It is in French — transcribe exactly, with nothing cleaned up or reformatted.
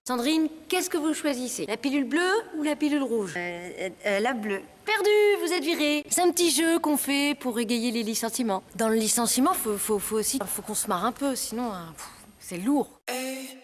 Sandrine, qu'est-ce que vous choisissez? La pilule bleue ou la pilule rouge? Euh, euh, la bleue. Perdu, vous êtes viré. C'est un petit jeu qu'on fait pour égayer les licenciements. Dans le licenciement, faut, faut, faut aussi faut qu'on se marre un peu, sinon hein, pff, c'est lourd.